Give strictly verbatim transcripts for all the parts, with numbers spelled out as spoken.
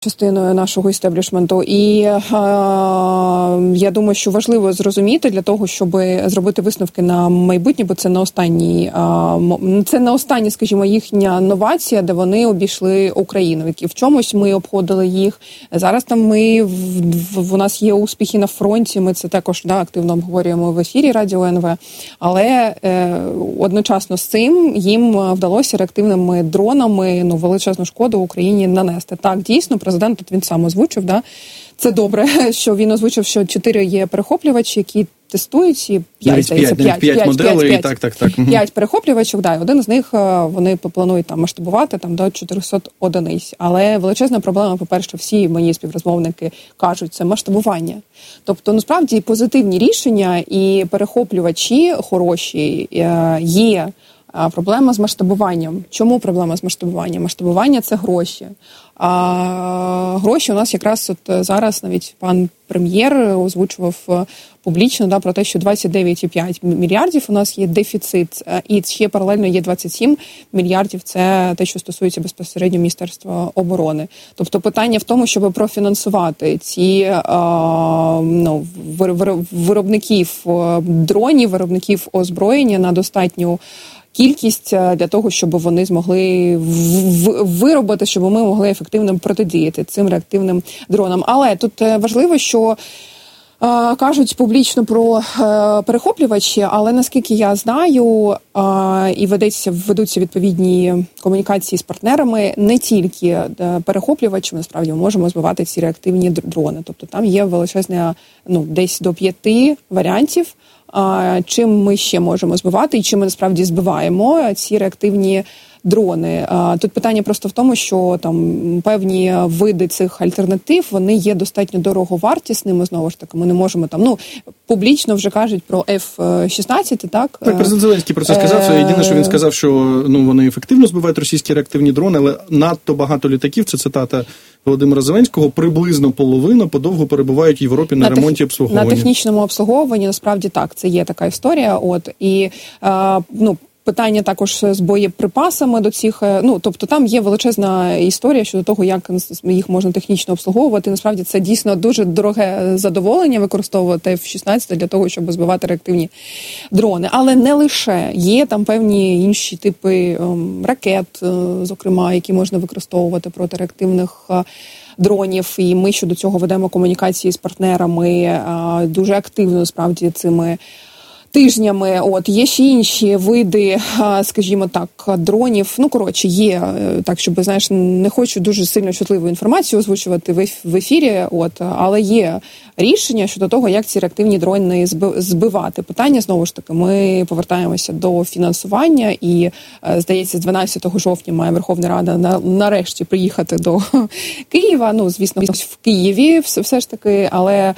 частиною нашого істеблішменту. І е, я думаю, що важливо зрозуміти для того, щоб зробити висновки на майбутнє, бо це не останній, е, це не остання, скажімо, їхня новація, де вони обійшли Україну. Які в чомусь ми обходили їх. Зараз там ми, в, в, у нас є успіхи на фронті, ми це також да, активно обговорюємо в ефірі Радіо ен ве, але е, одночасно з цим їм вдалося реактивними дронами ну, величезну шкоду Україні нанести. Так, дійсно, президент тут він сам озвучив, да? Це добре, що він озвучив, що чотири є перехоплювачі, які тестують, і п'ять, здається, п'ять, п'ять моделей, так, так, так. П'ять перехоплювачів, да, і один з них вони планують там масштабувати там до чотириста одиниць. Але величезна проблема, по-перше, всі мої співрозмовники кажуть, це масштабування. Тобто, насправді, позитивні рішення і перехоплювачі хороші є. А проблема з масштабуванням. Чому проблема з масштабуванням? Масштабування – це гроші. А гроші у нас якраз от зараз навіть пан прем'єр озвучував публічно да, про те, що двадцять дев'ять цілих п'ять мільярдів у нас є дефіцит. І ще паралельно є двадцять сім мільярдів – це те, що стосується безпосередньо Міністерства оборони. Тобто питання в тому, щоб профінансувати ці а, ну, виробників дронів, виробників озброєння на достатню кількість для того, щоб вони змогли виробити, щоб ми могли ефективно протидіяти цим реактивним дронам. Але тут важливо, що е, кажуть публічно про е, перехоплювачі, але наскільки я знаю, е, і ведеться, ведуться відповідні комунікації з партнерами, не тільки е, перехоплювачі, насправді ми можемо збивати ці реактивні дрони. Тобто там є величезне, ну, десь до п'яти варіантів, чим ми ще можемо збивати і чим ми насправді збиваємо ці реактивні дрони. Тут питання просто в тому, що там певні види цих альтернатив, вони є достатньо дороговартісними, знову ж таки, ми не можемо там, ну, публічно вже кажуть про еф шістнадцять, так? Так, президент Зеленський про це сказав, це єдине, що він сказав, що ну, вони ефективно збивають російські реактивні дрони, але надто багато літаків, це цитата Володимира Зеленського, приблизно половина подовго перебувають в Європі на, на ремонті і обслуговуванні. На технічному обслуговуванні, насправді так, це є така історія, от, і, е, ну, питання також з боєприпасами до цих, ну, тобто там є величезна історія щодо того, як їх можна технічно обслуговувати. Насправді це дійсно дуже дороге задоволення використовувати еф шістнадцять для того, щоб збивати реактивні дрони. Але не лише. Є там певні інші типи ем, ракет, е, зокрема, які можна використовувати проти реактивних е, дронів. І ми щодо цього ведемо комунікації з партнерами е, дуже активно, справді, цими тижнями. От, є ще інші види, скажімо так, дронів. Ну, коротше, є, так, щоб, знаєш, не хочу дуже сильно чутливу інформацію озвучувати в ефірі, от, але є рішення щодо того, як ці реактивні дрони збивати. Питання, знову ж таки, ми повертаємося до фінансування і, здається, з дванадцятого жовтня має Верховна Рада на, нарешті приїхати до Києва. Ну, звісно, в Києві все, все ж таки, але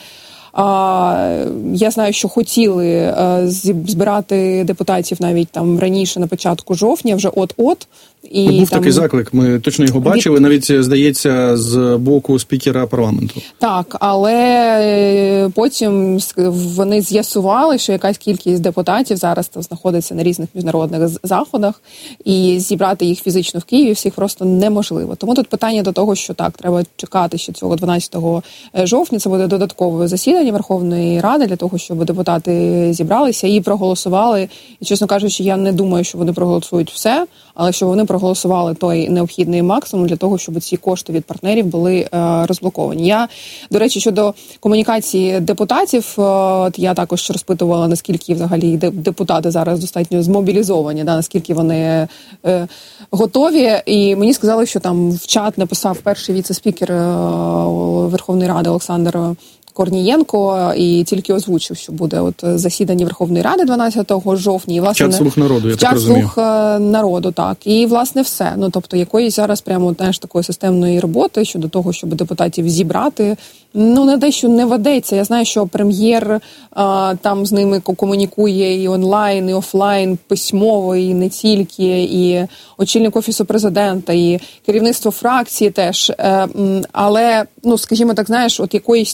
А, я знаю, що хотіли а, збирати депутатів навіть там раніше, на початку жовтня, вже от-от. І був там... такий заклик, ми точно його бачили, навіть, здається, з боку спікера парламенту. Так, але потім вони з'ясували, що якась кількість депутатів зараз там знаходиться на різних міжнародних заходах, і зібрати їх фізично в Києві всіх просто неможливо. Тому тут питання до того, що так, треба чекати ще цього дванадцятого жовтня, це буде додаткове засідання Верховної Ради для того, щоб депутати зібралися і проголосували. І, чесно кажучи, я не думаю, що вони проголосують все, але що вони проголосували той необхідний максимум для того, щоб ці кошти від партнерів були е, розблоковані. Я, до речі, щодо комунікації депутатів, е, от я також розпитувала, наскільки взагалі депутати зараз достатньо змобілізовані, да, наскільки вони е, готові. І мені сказали, що там в чат написав перший віце-спікер е, Верховної Ради Олександр Корнієнко і тільки озвучив, що буде от засідання Верховної Ради дванадцятого жовтня. І, власне, чат «Слуг народу», я так розумію. Чат «Слуг народу», так. І, власне, все. Ну, тобто, якоїсь зараз прямо, знаєш, такої системної роботи щодо того, щоб депутатів зібрати, ну, не дещо не ведеться. Я знаю, що прем'єр а, там з ними комунікує і онлайн, і офлайн, письмово, і не тільки, і очільник Офісу Президента, і керівництво фракції теж. Е, але, ну, скажімо так, знаєш, от якоїсь там збору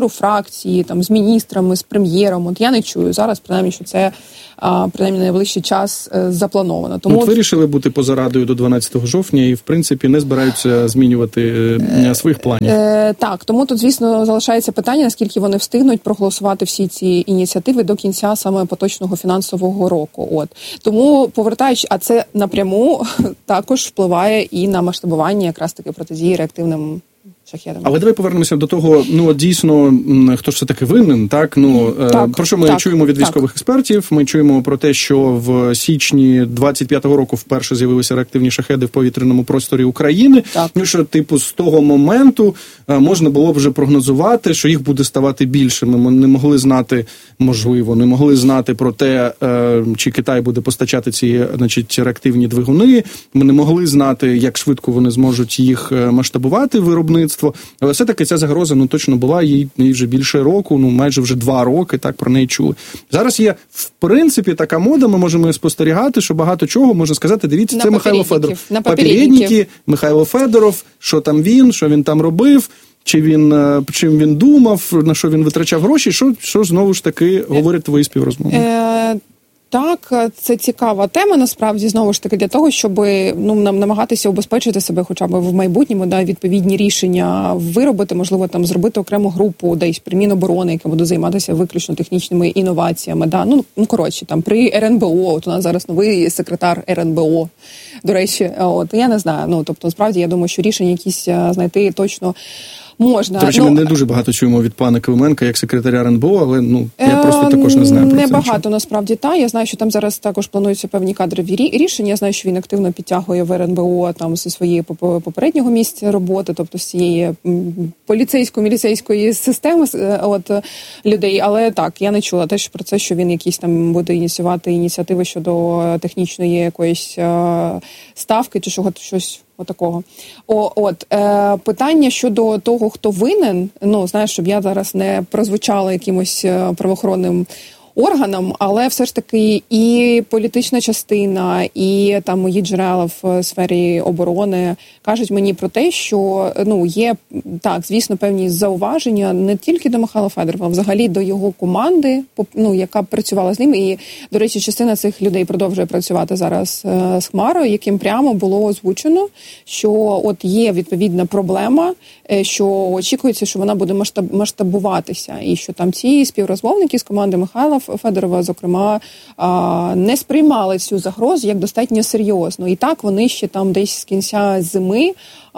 збору фракції, там, з міністрами, з прем'єром. От я не чую зараз, принаймні, що це принаймні на найближчий час заплановано. Тому от вирішили бути поза радою до дванадцятого жовтня і, в принципі, не збираються змінювати е, своїх планів. Е, так, тому тут, звісно, залишається питання, наскільки вони встигнуть проголосувати всі ці ініціативи до кінця саме поточного фінансового року. От. Тому, повертаючи, а це напряму також впливає і на масштабування якраз таки протидії реактивним шахедам. Але давай повернемося до того, ну, дійсно, хто ж все-таки винен, так? Ну, так, про що ми так, чуємо від військових так. експертів? Ми чуємо про те, що в січні двадцять п'ятого року вперше з'явилися реактивні шахеди в повітряному просторі України. Так. Ну, що, типу, з того моменту можна було б вже прогнозувати, що їх буде ставати більше. Ми не могли знати, можливо, не могли знати про те, чи Китай буде постачати ці, значить, реактивні двигуни. Ми не могли знати, як швидко вони зможуть їх масштабувати, виробництво. Але все-таки ця загроза, ну, точно була, їй, їй вже більше року, ну, майже вже два роки, так, про неї чули. Зараз є, в принципі, така мода, ми можемо спостерігати, що багато чого можна сказати, дивіться, на це Михайло Федоров. На попередники, Михайло Федоров, що там він, що він там робив, чи він, чим він думав, на що він витрачав гроші, що, що знову ж таки говорять твої співрозмовники? Е- Так, це цікава тема, насправді, знову ж таки, для того, щоб, ну, нам намагатися убезпечити себе хоча б в майбутньому, да, відповідні рішення виробити, можливо, там зробити окрему групу десь при Міноборони, яка буде займатися виключно технічними інноваціями. Да. Ну, ну, коротше, там при ер ен бе о, от у нас зараз новий секретар ер ен бе о, до речі, от, я не знаю, ну, тобто, насправді, я думаю, що рішення якісь знайти точно можна. До речі, ну, ми не дуже багато чуємо від пана Клименка як секретаря ер ен бе о, але, ну, я е- просто також не знаю про це. Не багато, насправді, та. Я знаю, що там зараз також плануються певні кадрові рішення. Я знаю, що він активно підтягує в ер ен бе о там зі своєї попереднього місця роботи, тобто з цієї поліцейсько-міліцейської системи от, людей. Але так, я не чула теж про це, що він якісь там буде ініціювати ініціативи щодо технічної якоїсь е- ставки чи чого, щось отакого. О, от, е, питання щодо того, хто винен, ну, знаєш, щоб я зараз не прозвучала якимось правоохоронним органам, але все ж таки і політична частина, і там мої джерела в сфері оборони кажуть мені про те, що, ну, є, так, звісно, певні зауваження не тільки до Михайла Федорова, а взагалі до його команди, ну, яка працювала з ним. І, до речі, частина цих людей продовжує працювати зараз е, з Хмарою, яким прямо було озвучено, що от є відповідна проблема, е, що очікується, що вона буде масштаб, масштабуватися, і що там ці співрозмовники з команди Михайла Федорова, зокрема, не сприймали цю загрозу як достатньо серйозно. І так вони ще там десь з кінця зими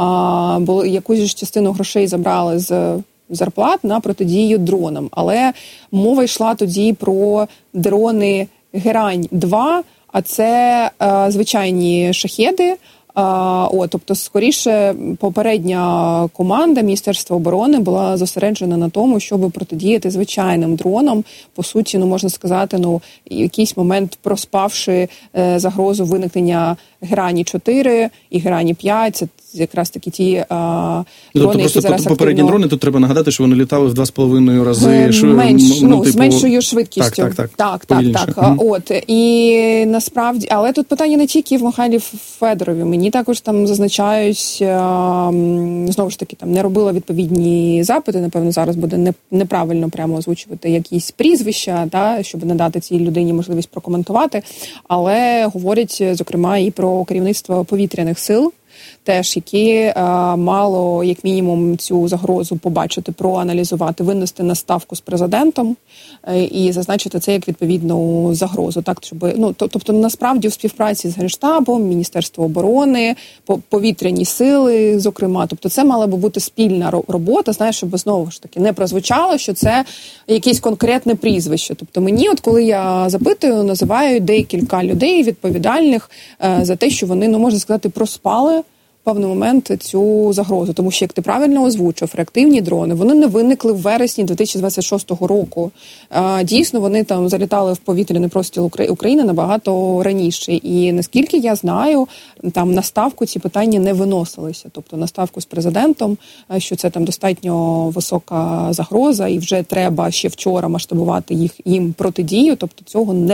бо якусь ж частину грошей забрали з зарплат на протидію дронам. Але мова йшла тоді про дрони Герань два, а це звичайні шахеди. А, о, тобто, скоріше, попередня команда Міністерства оборони була зосереджена на тому, щоб протидіяти звичайним дронам. По суті, ну, можна сказати, ну, в якийсь момент проспавши е, загрозу виникнення Герані чотири і Герані п'ять. Це якраз таки ті а, дрони, тобто, які зараз попередні активно... дрони, тут треба нагадати, що вони літали в два з половиною рази. Е, що, менш, ну, ну, типу... з меншою швидкістю. Так, так, так. Так, так, так. Mm-hmm. От. І насправді, але тут питання не тільки в Михайлі Федорові. Мені також там зазначають, а, знову ж таки, там не робила відповідні запити, напевно, зараз буде не, неправильно прямо озвучувати якісь прізвища, та, щоб надати цій людині можливість прокоментувати, але говорять, зокрема, і про керівництво повітряних сил, теж, які а, мало, як мінімум, цю загрозу побачити, проаналізувати, винести на ставку з президентом а, і зазначити це як відповідну загрозу. Так, щоб, ну, тобто, насправді, у співпраці з Генштабом, Міністерством оборони, повітряні сили, зокрема. Тобто, це мала би бути спільна робота, знаєш, щоб знову ж таки не прозвучало, що це якесь конкретне прізвище. Тобто, мені, от коли я запитую, називають декілька людей відповідальних а, за те, що вони, ну, можна сказати, проспали в певний момент цю загрозу. Тому що, як ти правильно озвучив, реактивні дрони, вони не виникли в вересні дві тисячі двадцять шостого року. Дійсно, вони там залітали в повітряний простір України набагато раніше. І, наскільки я знаю, там на ставку ці питання не виносилися. Тобто на ставку з президентом, що це там достатньо висока загроза і вже треба ще вчора масштабувати їх їм протидію. Тобто цього не,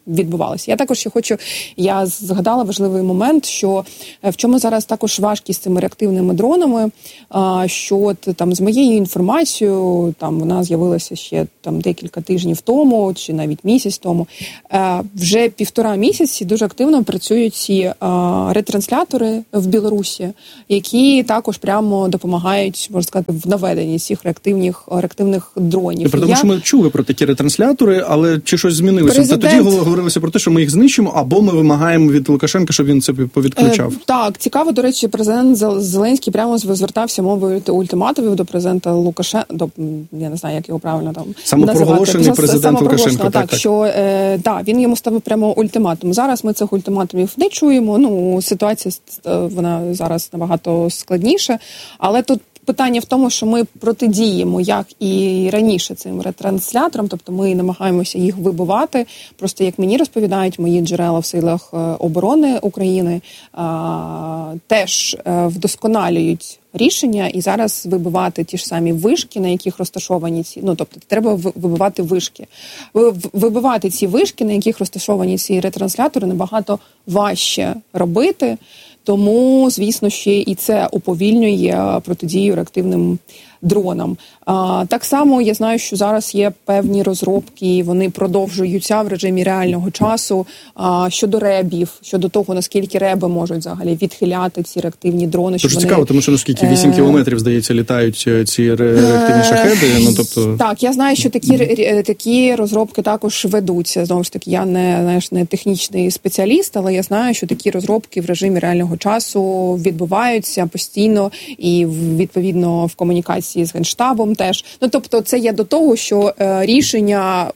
відбувалося. Я також ще хочу, я згадала важливий момент, що в чому зараз також важкість з цими реактивними дронами, що от, там з моєю інформацією, там вона з'явилася ще там декілька тижнів тому, чи навіть місяць тому, вже півтора місяці дуже активно працюють ці ретранслятори в Білорусі, які також прямо допомагають, можна сказати, в наведенні цих реактивних, реактивних дронів. І при тому, Я... що ми чули про такі ретранслятори, але чи щось змінилося? Президент... Та тоді говорилося про те, що ми їх знищимо, або ми вимагаємо від Лукашенка, щоб він це повідключав. Е, так, цікаво, до речі, президент Зеленський прямо звертався мовою ультиматумів до президента Лукашенка, до, я не знаю, як його правильно там самопроголошений називати. президент Лукашенко. Так, так, так, що е, да, він йому ставив прямо ультиматум. Зараз ми цих ультиматумів не чуємо, ну, ситуація, вона зараз набагато складніша, але тут питання в тому, що ми протидіємо, як і раніше, цим ретрансляторам, тобто ми намагаємося їх вибивати. Просто, як мені розповідають мої джерела в силах оборони України, теж вдосконалюють рішення і зараз вибивати ті ж самі вишки, на яких розташовані ці, ну, тобто треба вибивати вишки. Вибивати ці вишки, на яких розташовані ці ретранслятори, набагато важче робити. Тому, звісно, ще і це уповільнює протидію реактивним дронам. А, так само я знаю, що зараз є певні розробки, вони продовжуються в режимі реального часу а, щодо ребів, щодо того, наскільки реби можуть взагалі відхиляти ці реактивні дрони. Дуже вони... цікаво, тому що наскільки вісім кілометрів, здається, літають ці реактивні шахеди. Ну, тобто... Так, я знаю, що такі, такі розробки також ведуться. Знову ж таки, я не, знаєш, не технічний спеціаліст, але я знаю, що такі розробки в режимі реального часу відбуваються постійно і, відповідно, в комунікації з Генштабом теж. Ну, тобто, це є до того, що е, рішення,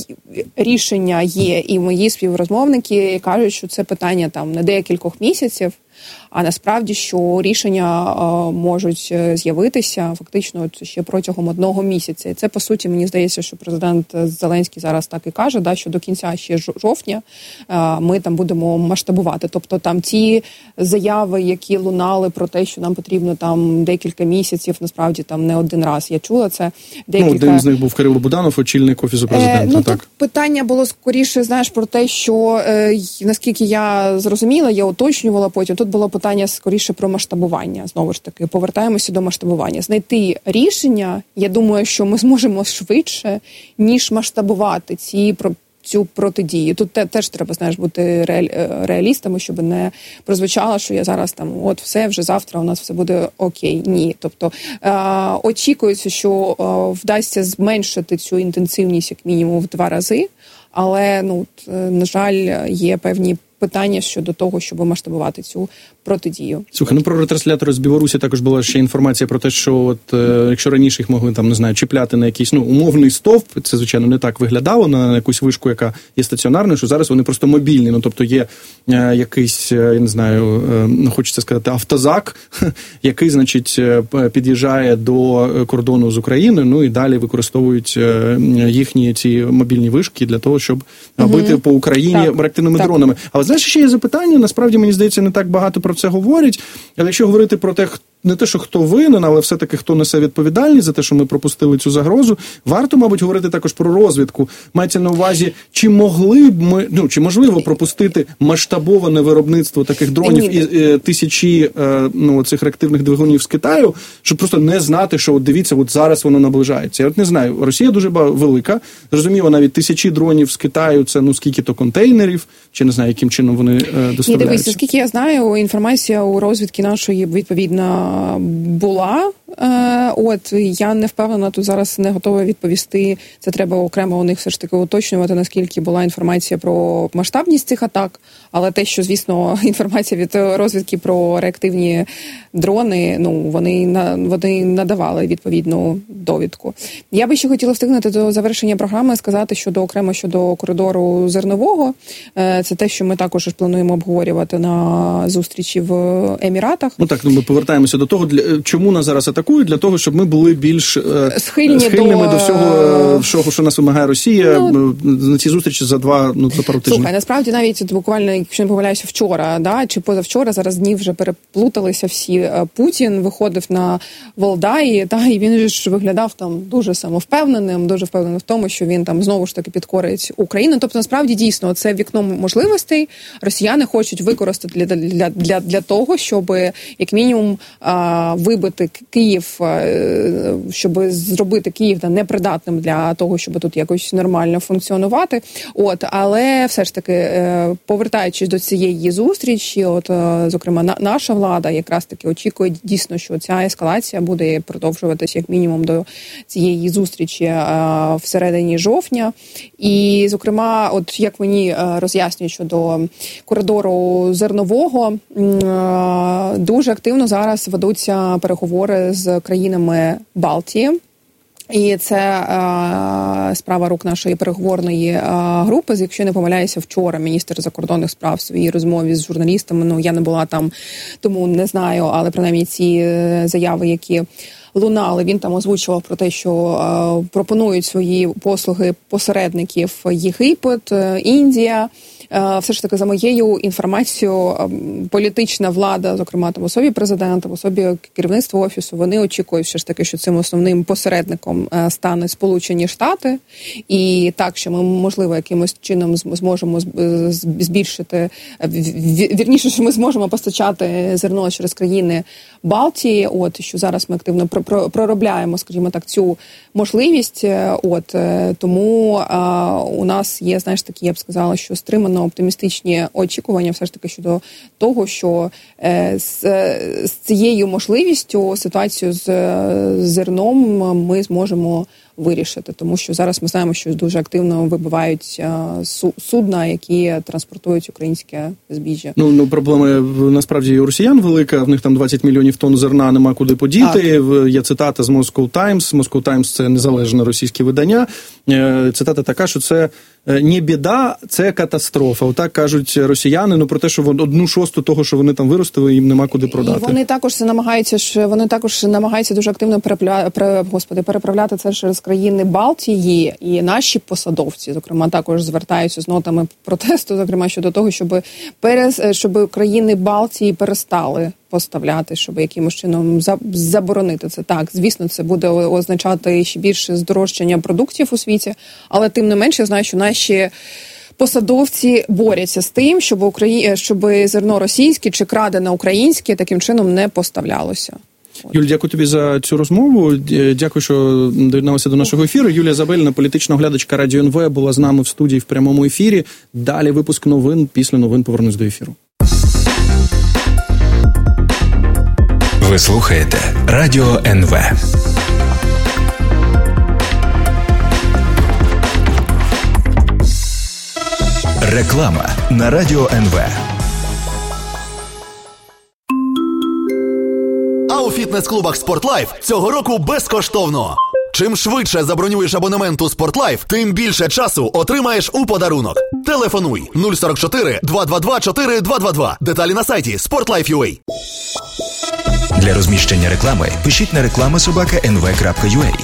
рішення є, і мої співрозмовники кажуть, що це питання там не декількох місяців, а насправді, що рішення е, можуть з'явитися фактично ще протягом одного місяця. І це, по суті, мені здається, що президент Зеленський зараз так і каже, да, що до кінця ще жовтня е, ми там будемо масштабувати. Тобто там ті заяви, які лунали про те, що нам потрібно там декілька місяців, насправді там не один раз. Я чула це. Декілька... Ну, один з них був Кирило Буданов, очільник Офісу Президента. Е, ну, так. Тут питання було скоріше, знаєш, про те, що, е, наскільки я зрозуміла, я уточнювала потім, тут було питання скоріше про масштабування. Знову ж таки, повертаємося до масштабування. Знайти рішення, я думаю, що ми зможемо швидше, ніж масштабувати ці цю протидію. Тут те, теж треба, знаєш, бути реалістами, щоб не прозвучало, що я зараз там, от все, вже завтра у нас все буде окей. Ні. Тобто е- очікується, що е- вдасться зменшити цю інтенсивність як мінімум в два рази, але, ну, на жаль, є певні питання щодо того, щоб масштабувати цю протидію. Слухай, ну про ретранслятори з Білорусі також була ще інформація про те, що от е, якщо раніше їх могли там, не знаю, чіпляти на якийсь, ну, умовний стовп, це, звичайно, не так виглядало, на якусь вишку, яка є стаціонарною, що зараз вони просто мобільні, ну, тобто є е, якийсь, я не знаю, е, хочеться сказати, автозак, який, значить, під'їжджає до кордону з Україною, ну, і далі використовують е, їхні ці мобільні вишки для того, щоб угу. бити по Україні так, реактивними так. дронами. Але, знаєш, ще є запитання, насправді, мені здається, не так багато про це говорять, але якщо говорити про те, не те, що хто винен, але все-таки хто несе відповідальність за те, що ми пропустили цю загрозу, варто, мабуть, говорити також про розвідку. Мається на увазі, чи могли б ми, ну, чи можливо пропустити масштабоване виробництво таких дронів і е, тисячі е, ну, цих реактивних двигунів з Китаю, щоб просто не знати, що от дивіться, от зараз воно наближається. Я от не знаю, Росія дуже велика, зрозуміло, навіть тисячі дронів з Китаю, це, ну, скільки-то контейнерів, чи не знаю, яким чином вони е, доставляються. Ні, дивіться, скільки я знаю, інформація у розвідки нашої, відповідно, була. От, я не впевнена, тут зараз не готова відповісти. Це треба окремо у них все ж таки уточнювати, наскільки була інформація про масштабність цих атак. Але те, що, звісно, інформація від розвідки про реактивні дрони, ну, вони, вони надавали відповідну довідку. Я би ще хотіла встигнути до завершення програми сказати, щодо окремо щодо коридору зернового. Це те, що ми також плануємо обговорювати на зустрічі в Еміратах. Ну так, ну, ми повертаємося до того, для, чому нас зараз атакують. атакують для того, щоб ми були більш Схильні схильними до... до всього, всього, що нас вимагає Росія, ну, на цій зустрічі за два, ну, за пару тижнів. Слухай, насправді навіть буквально, якщо не помиляюся, вчора, да, чи позавчора, зараз дні вже переплуталися всі. Путін виходив на Валдаї, та, і він ж виглядав там дуже самовпевненим, дуже впевненим в тому, що він там знову ж таки підкорить Україну. Тобто, насправді, дійсно, це вікно можливостей. Росіяни хочуть використати для, для, для, для того, щоб, як мінімум, вибити Київ, щоб зробити Київ непридатним для того, щоб тут якось нормально функціонувати. От, але все ж таки, повертаючись до цієї зустрічі, от, зокрема, наша влада якраз таки очікує дійсно, що ця ескалація буде продовжуватися як мінімум до цієї зустрічі всередині жовтня. І, зокрема, от як мені роз'яснюють щодо коридору зернового, дуже активно зараз ведуться переговори з країнами Балтії. І це е, справа рук нашої переговорної е, групи. Якщо не помиляюся, вчора міністр закордонних справ в своїй розмові з журналістами, ну я не була там, тому не знаю, але принаймні ці заяви, які лунали, він там озвучував про те, що е, пропонують свої послуги посередників Єгипет, Індія. Все ж таки, за моєю інформацією, політична влада, зокрема там в особі президента, в особі керівництва офісу, вони очікують все ж таки, що цим основним посередником стане Сполучені Штати. І так, що ми, можливо, якимось чином зможемо збільшити, вірніше, що ми зможемо постачати зерно через країни Балтії, от, що зараз ми активно проробляємо, скажімо так, цю можливість. От, тому а, у нас є, знаєш, такі, я б сказала, що стримано оптимістичні очікування все ж таки щодо того, що е, з, з цією можливістю ситуацію з, з зерном ми зможемо вирішити, тому що зараз ми знаємо, що дуже активно вибивають су, судна, які транспортують українське збіжжя. Ну, ну проблема насправді і у росіян велика, в них там двадцять мільйонів тонн зерна нема куди подіти. Так. Є цитата з Moscow Times. Moscow Times – це незалежне російське видання. Цитата така, що це не біда, це катастрофа. Отак кажуть росіяни, ну про те, що одну шосту того, що вони там виростили, їм нема куди продати. І вони також намагаються ж, вони також намагаються дуже активно переправляти, господи, переправляти це через країни Балтії, і наші посадовці, зокрема, також звертаються з нотами протесту, зокрема, щодо того, щоб перес, щоб країни Балтії перестали поставляти, щоб якимось чином заборонити це. Так, звісно, це буде означати ще більше здорожчання продуктів у світі, але тим не менше, я знаю, що наші посадовці борються з тим, щоб Украї... щоб зерно російське чи крадене українське таким чином не поставлялося. Юль, дякую тобі за цю розмову. Дякую, що доєдналася до нашого ефіру. Юлія Забеліна, політична оглядачка Радіо ен ве, була з нами в студії в прямому ефірі. Далі випуск новин. Після новин повернусь до ефіру. Ви слухаєте Радіо ен ве. Реклама на Радіо ен ве. А у фітнес-клубах «Спортлайф» цього року безкоштовно. Чим швидше забронюєш абонемент у «Спортлайф», тим більше часу отримаєш у подарунок. Телефонуй нуль сорок чотири два два два чотири два два два. Деталі на сайті спортлайф крапка ю а. Для розміщення реклами пишіть на реклама собака ен ве крапка ю а.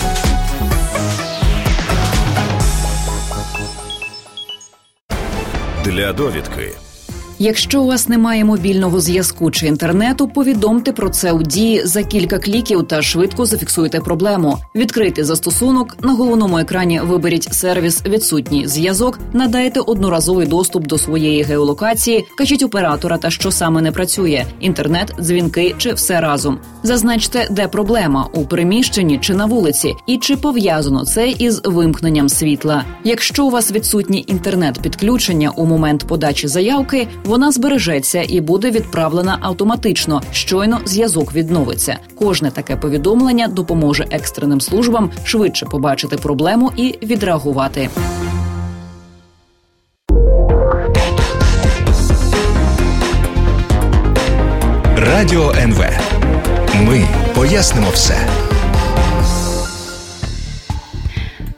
Для довідки. Якщо у вас немає мобільного зв'язку чи інтернету, повідомте про це у Дії за кілька кліків та швидко зафіксуйте проблему. Відкрийте застосунок, на головному екрані виберіть сервіс «Відсутній зв'язок», надайте одноразовий доступ до своєї геолокації, кажіть оператора та що саме не працює – інтернет, дзвінки чи все разом. Зазначте, де проблема – у приміщенні чи на вулиці, і чи пов'язано це із вимкненням світла. Якщо у вас відсутнє інтернет-підключення у момент подачі заявки, вона збережеться і буде відправлена автоматично, щойно зв'язок відновиться. Кожне таке повідомлення допоможе екстреним службам швидше побачити проблему і відреагувати. Радіо ен ве. Ми пояснимо все.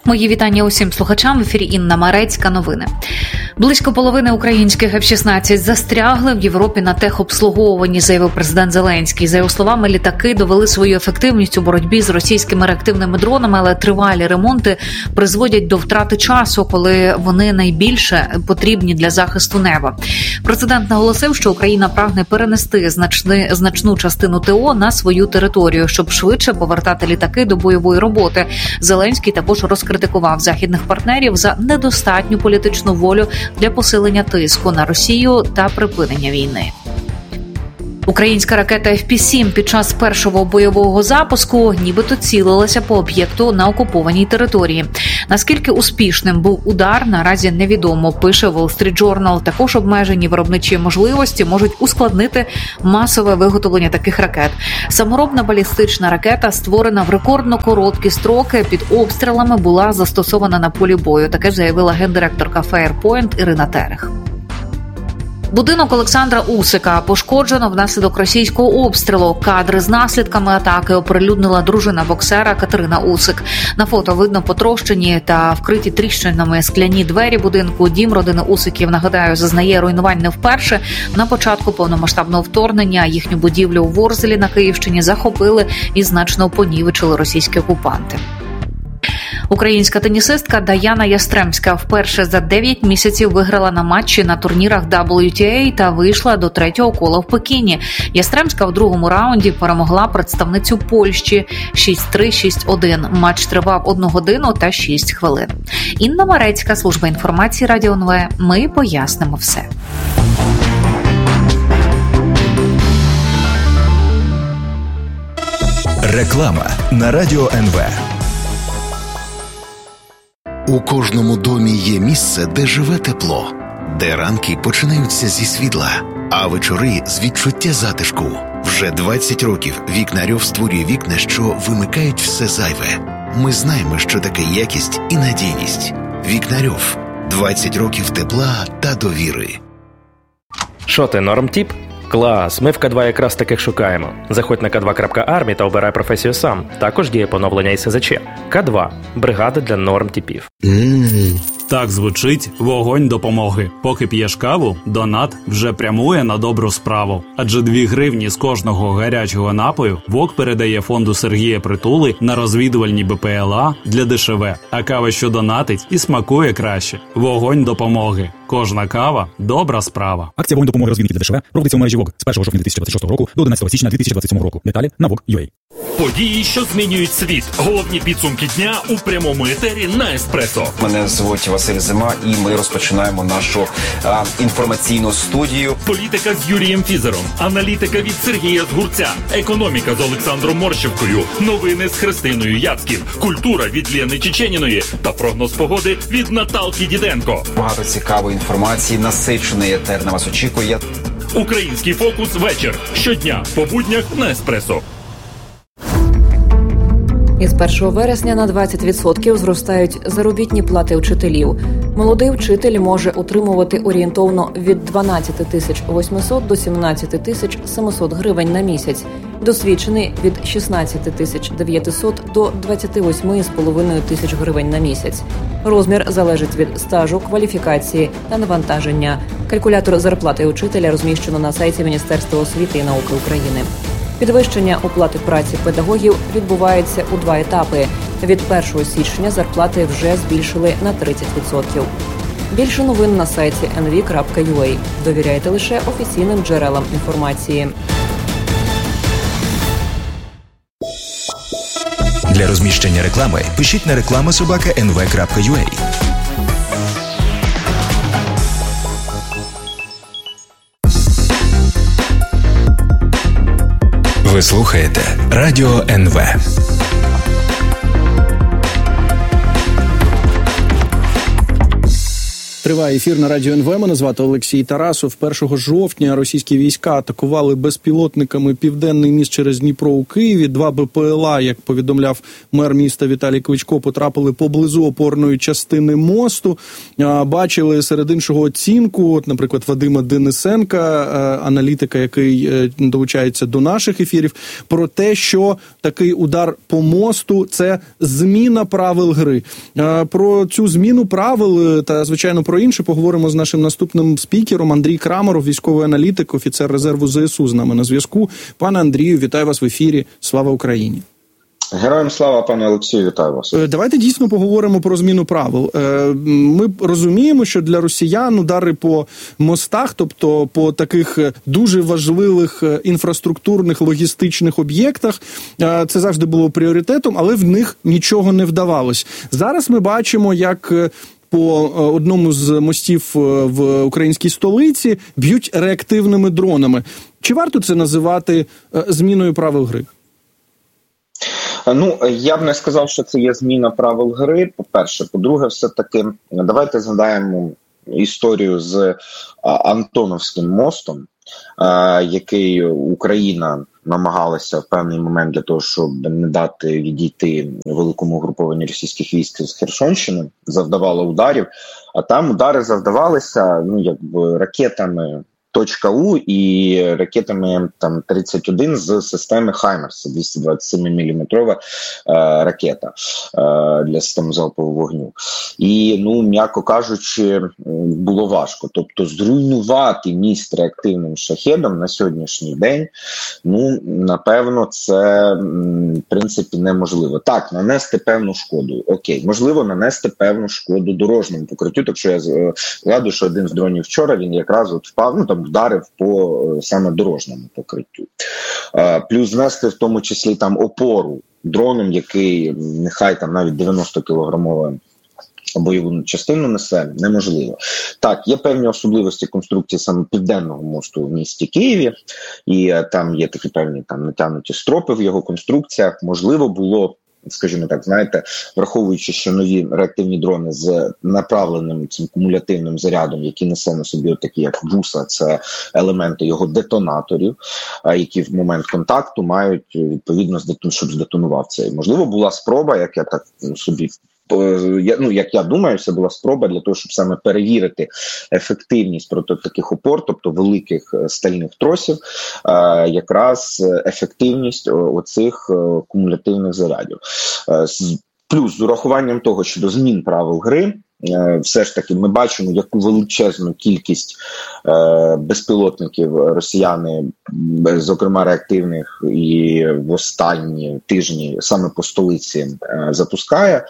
Мої вітання усім слухачам. В ефірі Інна Марецька. Новини. Близько половини українських еф шістнадцять застрягли в Європі на техобслуговуванні, заявив президент Зеленський. За його словами, літаки довели свою ефективність у боротьбі з російськими реактивними дронами, але тривалі ремонти призводять до втрати часу, коли вони найбільше потрібні для захисту неба. Президент наголосив, що Україна прагне перенести значни, значну частину ТО на свою територію, щоб швидше повертати літаки до бойової роботи. Зеленський також розкритикував західних партнерів за недостатню політичну волю для посилення тиску на Росію та припинення війни. Українська ракета еф пі сім під час першого бойового запуску нібито цілилася по об'єкту на окупованій території. Наскільки успішним був удар, наразі невідомо, пише Wall Street Journal. Також обмежені виробничі можливості можуть ускладнити масове виготовлення таких ракет. Саморобна балістична ракета, створена в рекордно короткі строки, під обстрілами була застосована на полі бою. Таке заявила гендиректорка Fairpoint Ірина Терех. Будинок Олександра Усика пошкоджено внаслідок російського обстрілу. Кадри з наслідками атаки оприлюднила дружина боксера Катерина Усик. На фото видно потрощені та вкриті тріщинами скляні двері будинку. Дім родини Усиків, нагадаю, зазнає руйнувань не вперше. На початку повномасштабного вторгнення їхню будівлю у Ворзелі на Київщині захопили і значно понівечили російські окупанти. Українська тенісистка Даяна Ястремська вперше за дев'ять місяців виграла на матчі на турнірах дабл ю ті ей та вийшла до третього кола в Пекіні. Ястремська в другому раунді перемогла представницю Польщі шість три - шість один. Матч тривав одну годину та шість хвилин. Інна Марецька, служба інформації Радіо ен ве. Ми пояснимо все. Реклама на Радіо ен ве. У кожному домі є місце, де живе тепло, де ранки починаються зі світла, а вечори з відчуття затишку. Вже двадцять років Вікнарьов створює вікна, що вимикають все зайве. Ми знаємо, що таке якість і надійність. Вікнарьов. двадцять років тепла та довіри. Що ти, нормтіп? Клас, ми в ка два якраз таких шукаємо. Заходь на ка два крапка армі та обирай професію сам. Також діє поновлення ес зет че. ка два – бригада для нормтіпів. Mm. Так звучить вогонь допомоги. Поки п'єш каву, донат вже прямує на добру справу. Адже дві гривні з кожного гарячого напою ВОК передає фонду Сергія Притули на розвідувальні бе пе el а для де еш ве. А кава, що донатить, і смакує краще. Вогонь допомоги. Кожна кава – добра справа. Акція «Вогонь допомоги розвідників для де еш ве» проводиться у мережі ВОК з першого жовтня дві тисячі двадцять шостого року до одинадцятого січня дві тисячі двадцять сьомого року. Деталі на вок крапка ю а. Події, що змінюють світ. Головні підсумки дня у прямому етері на Еспресо. Мене звуть Василь Зима, і ми розпочинаємо нашу а, інформаційну студію. Політика з Юрієм Фізером, аналітика від Сергія Згурця, економіка з Олександром Морщевкою, новини з Христиною Яцьків, культура від Лєни Чеченіної та прогноз погоди від Наталки Діденко. Багато цікавої інформації, насичений етер на вас очікує. Український фокус вечір. Щодня по буднях на Еспресо. Із першого вересня на двадцять відсотків зростають заробітні плати вчителів. Молодий вчитель може отримувати орієнтовно від дванадцять тисяч вісімсот до сімнадцять тисяч сімсот гривень на місяць. Досвідчений – від шістнадцять тисяч дев'ятсот до двадцять вісім з половиною тисяч гривень на місяць. Розмір залежить від стажу, кваліфікації та навантаження. Калькулятор зарплати учителя розміщено на сайті Міністерства освіти і науки України. Підвищення оплати праці педагогів відбувається у два етапи. Від першого січня зарплати вже збільшили на тридцять відсотків. Більше новин на сайті ен ві крапка ю а. Довіряйте лише офіційним джерелам інформації. Для розміщення реклами пишіть на реклама собака ен ве крапка ю а. Ви слухаєте Радіо ен ве. Триває ефір на радіо ен ве. Мене звати Олексій Тарасов. першого жовтня російські війська атакували безпілотниками південний міст через Дніпро у Києві. Два бе пе ел а, як повідомляв мер міста Віталій Кличко, потрапили поблизу опорної частини мосту. Бачили серед іншого оцінку, от, наприклад, Вадима Денисенка, аналітика, який долучається до наших ефірів, про те, що такий удар по мосту – це зміна правил гри. Про цю зміну правил та, звичайно, про інше поговоримо з нашим наступним спікером. Андрій Крамаров, військовий аналітик, офіцер резерву зе ес у, з нами на зв'язку. Пане Андрію, вітаю вас в ефірі. Слава Україні! Героям слава, пане Олексію, вітаю вас. Давайте дійсно поговоримо про зміну правил. Ми розуміємо, що для росіян удари по мостах, тобто по таких дуже важливих інфраструктурних, логістичних об'єктах, це завжди було пріоритетом, але в них нічого не вдавалось. Зараз ми бачимо, як по одному з мостів в українській столиці б'ють реактивними дронами. Чи варто це називати зміною правил гри? Ну, я б не сказав, що це є зміна правил гри, по-перше. По-друге, все-таки, давайте згадаємо історію з Антоновським мостом, який Україна намагалася в певний момент для того, щоб не дати відійти великому угрупованню російських військ з Херсонщини, завдавала ударів, а там удари завдавалися, ну, якби ракетами .У і ракетами там тридцять один з системи Хаймерс, двісті двадцять сім міліметрова е, ракета е, для системи залпового вогню. І, ну, м'яко кажучи, було важко. Тобто зруйнувати міст реактивним шахедом на сьогоднішній день, ну, напевно, це в принципі неможливо. Так, нанести певну шкоду. Окей, можливо, нанести певну шкоду дорожньому покриттю, так що я згадую, що один з дронів вчора, він якраз от впав, ну, там, вдарив по саме дорожньому покриттю. Плюс знести в тому числі там опору дроном, який нехай там навіть дев'яносто кілограмова бойову частину несе, неможливо. Так, є певні особливості конструкції саме Південного мосту в місті Києві, і там є такі певні там натягнуті стропи в його конструкціях. Можливо було, скажімо так, знаєте, враховуючи, що нові реактивні дрони з направленим цим кумулятивним зарядом, які несе на собі такі, як вуса, це елементи його детонаторів, які в момент контакту мають, відповідно, щоб здетонував цей. Можливо, була спроба, як я так собі ну, як я думаю, це була спроба для того, щоб саме перевірити ефективність проти таких опор, тобто великих стальних тросів, якраз ефективність оцих кумулятивних зарядів. Плюс з урахуванням того, що до змін правил гри, все ж таки ми бачимо, яку величезну кількість е, безпілотників росіяни, зокрема реактивних, і в останні тижні саме по столиці е, запускає.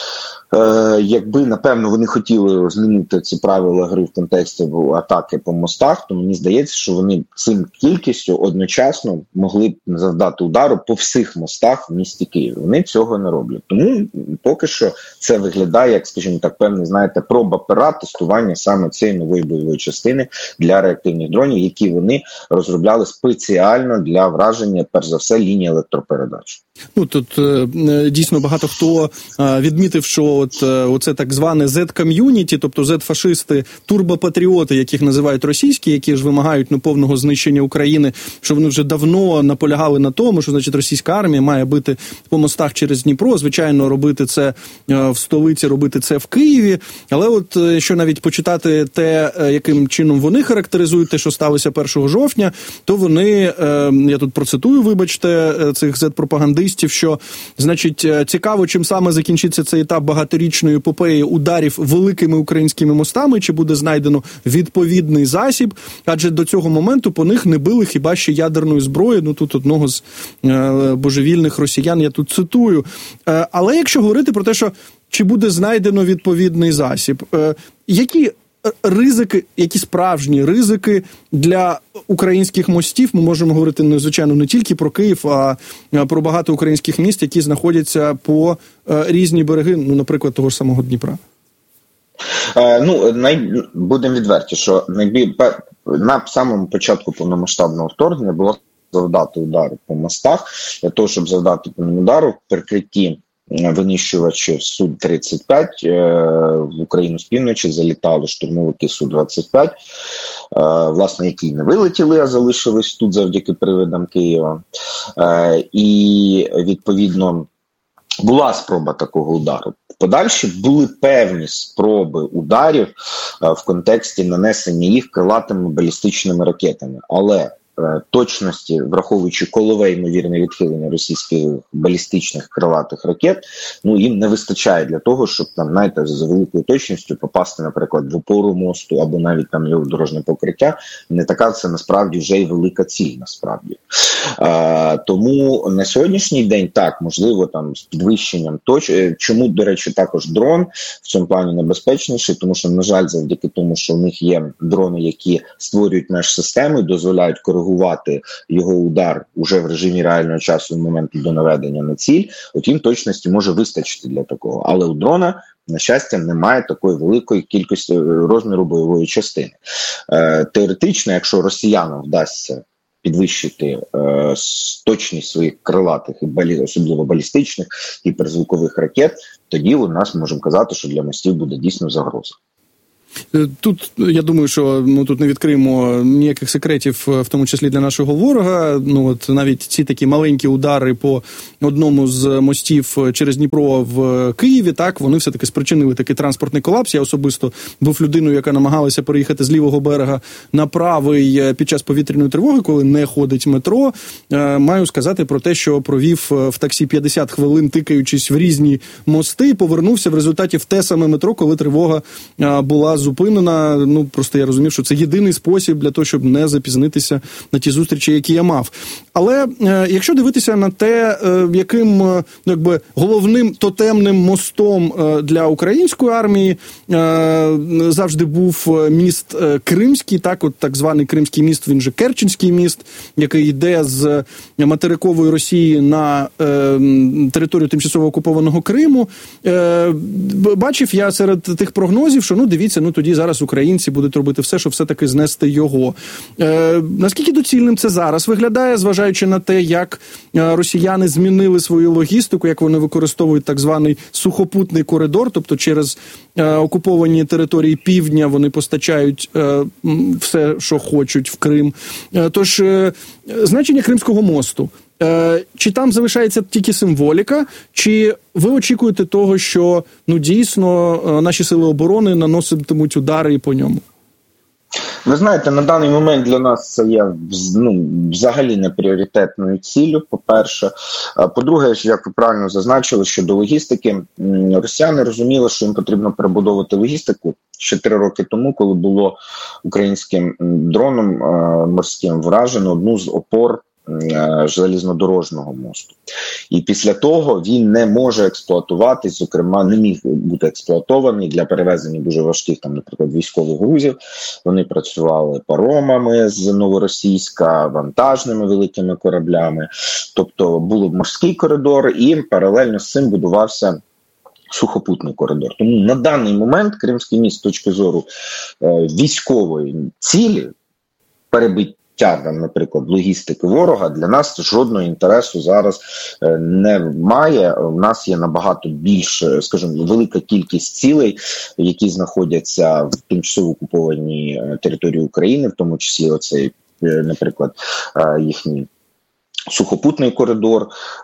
Е, якби, напевно, вони хотіли змінити ці правила гри в контексті атаки по мостах, то мені здається, що вони цим кількістю одночасно могли б завдати удару по всіх мостах в місті Києві. Вони цього не роблять. Тому поки що це виглядає, як, скажімо так, певний, знаєте, проба пера тестування саме цієї нової бойової частини для реактивних дронів, які вони розробляли спеціально для враження, перш за все, лінії електропередач. Ну, тут дійсно багато хто відмітив, що от оце так зване зет-ком'юніті, тобто зет-фашисти, турбопатріоти, яких називають російські, які ж вимагають ну, повного знищення України, що вони вже давно наполягали на тому, що, значить, російська армія має бити по мостах через Дніпро, звичайно, робити це в столиці, робити це в Києві, але от що навіть почитати те, яким чином вони характеризують те, що сталося першого жовтня, то вони, я тут процитую, вибачте, цих зет-пропагандистів, що, значить, цікаво, чим саме закінчиться цей етап багаторічної епопеї ударів великими українськими мостами, чи буде знайдено відповідний засіб, адже до цього моменту по них не били хіба ще ядерною зброєю, ну тут одного з е, божевільних росіян, я тут цитую. Е, але якщо говорити про те, що чи буде знайдено відповідний засіб, е, які ризики, які справжні ризики для українських мостів, ми можемо говорити, ну, звичайно, не тільки про Київ, а про багато українських міст, які знаходяться по різні береги, ну, наприклад, того ж самого Дніпра? Е, ну, най... будемо відверті, що найбіль... на самому початку повномасштабного вторгнення було завдати удари по мостах, для того, щоб завдати по ним удару в прикритті винищувачі Су тридцять п'ять, в Україну з півночі залітали штурмовики Су двадцять п'ять, власне, які не вилетіли, а залишились тут завдяки привидам Києва. І, відповідно, була спроба такого удару. Подальші були певні спроби ударів в контексті нанесення їх крилатими балістичними ракетами, але точності, враховуючи колове ймовірне відхилення російських балістичних крилатих ракет, ну їм не вистачає для того, щоб там, знаєте, за великою точністю попасти, наприклад, в опору мосту або навіть там його дорожнє покриття. Не така це насправді вже й велика ціль, насправді. А, тому на сьогоднішній день так, можливо, там з підвищенням точ. Чому, до речі, також дрон в цьому плані небезпечніший, тому що, на жаль, завдяки тому, що в них є дрони, які створюють меж-системи, дозволяють коригувати його удар уже в режимі реального часу в момент до наведення на ціль, от їм точності може вистачити для такого. Але у дрона, на щастя, немає такої великої кількості розміру бойової частини. Е, теоретично, якщо росіянам вдасться підвищити е, точність своїх крилатих, і балі, особливо балістичних, гіперзвукових ракет, тоді у нас можемо казати, що для мостів буде дійсно загроза. Тут, я думаю, що ну, тут не відкриємо ніяких секретів, в тому числі для нашого ворога. Ну, от навіть ці такі маленькі удари по одному з мостів через Дніпро в Києві, так, вони все-таки спричинили такий транспортний колапс. Я особисто був людиною, яка намагалася переїхати з лівого берега на правий під час повітряної тривоги, коли не ходить метро. Маю сказати про те, що провів в таксі п'ятдесят хвилин, тикаючись в різні мости, повернувся в результаті в те саме метро, коли тривога була зупинена. Ну, просто я розумів, що це єдиний спосіб для того, щоб не запізнитися на ті зустрічі, які я мав. Але е, якщо дивитися на те, е, яким е, якби головним тотемним мостом е, для української армії е, завжди був міст е, Кримський, так, от так званий Кримський міст, він же Керченський міст, який йде з материкової Росії на е, територію тимчасово окупованого Криму. Е, бачив я серед тих прогнозів, що, ну, дивіться, ну, тоді зараз українці будуть робити все, щоб все-таки знести його. Е, наскільки доцільним це зараз виглядає, зважаючи на те, як росіяни змінили свою логістику, як вони використовують так званий сухопутний коридор, тобто через е, окуповані території півдня вони постачають е, все, що хочуть в Крим. Е, тож, е, значення Кримського мосту. Е, чи там залишається тільки символіка, чи ви очікуєте того, що, ну, дійсно наші сили оборони наноситимуть удари і по ньому? Ви знаєте, на даний момент для нас це є, ну, взагалі не пріоритетною ціллю, по-перше. По-друге, як ви правильно зазначили, щодо логістики, росіяни розуміли, що їм потрібно перебудовувати логістику ще три роки тому, коли було українським дроном морським вражено одну з опор железнодорожного мосту. І після того він не може експлуатуватись, зокрема, не міг бути експлуатований для перевезення дуже важких, там, наприклад, військових грузів. Вони працювали паромами з Новоросійська, вантажними великими кораблями. Тобто був морський коридор, і паралельно з цим будувався сухопутний коридор. Тому на даний момент Кримський міст з точки зору е, військової цілі, перебиття, наприклад, логістики ворога, для нас жодного інтересу зараз не має. У нас є набагато більше, скажімо, велика кількість цілей, які знаходяться в тимчасово окупованій території України, в тому числі оцей, наприклад, їхній сухопутний коридор,